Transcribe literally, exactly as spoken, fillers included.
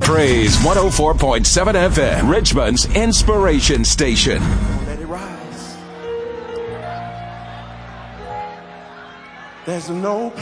Praise one oh four point seven F M, Richmond's inspiration station. Let it rise. There's no